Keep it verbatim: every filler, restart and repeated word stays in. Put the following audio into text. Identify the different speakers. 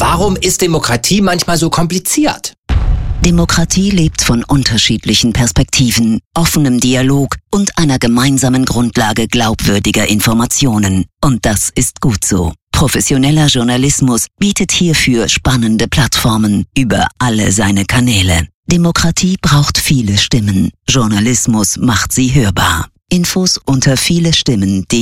Speaker 1: Warum ist Demokratie manchmal so kompliziert?
Speaker 2: Demokratie lebt von unterschiedlichen Perspektiven, offenem Dialog und einer gemeinsamen Grundlage glaubwürdiger Informationen. Und das ist gut so. Professioneller Journalismus bietet hierfür spannende Plattformen über alle seine Kanäle. Demokratie braucht viele Stimmen. Journalismus macht sie hörbar. Infos unter viele Stimmen punkt de